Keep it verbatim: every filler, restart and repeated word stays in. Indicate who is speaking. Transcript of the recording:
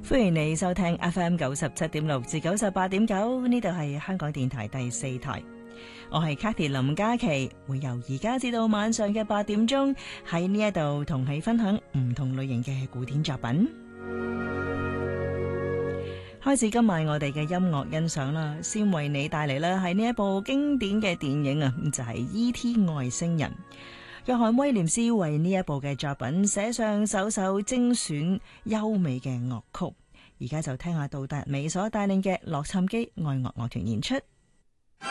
Speaker 1: 歡迎你收聽 F M 九十七點六至九十八點九，呢度係香港電台第四台。我係 Cathy 林嘉琪，會由而家至到晚上嘅八點鐘喺呢一度同你分享唔同類型嘅古典作品。開始今晚我哋嘅音樂欣賞啦，先為你帶嚟啦係呢一部經典嘅電影啊，就係 E T 外星人。約翰威廉斯為呢一部嘅作品寫上首首精選優美嘅樂曲，而家就聽下杜達美所帶領嘅洛杉磯愛樂樂團演出。